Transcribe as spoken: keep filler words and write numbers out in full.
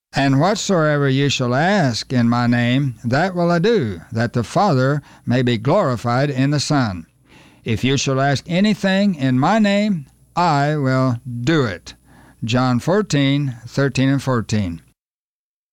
And whatsoever ye shall ask in my name, that will I do, that the Father may be glorified in the Son. If you shall ask anything in my name, I will do it." John fourteen, thirteen and fourteen.